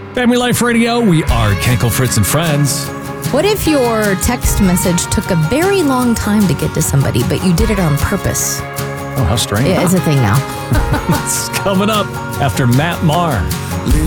Family Life Radio, we are Kenkel, Fritz, and Friends. What if your text message took a very long time to get to somebody, but you did it on purpose? Oh, how strange. Yeah, it's a thing now. It's coming up after Matt Maher.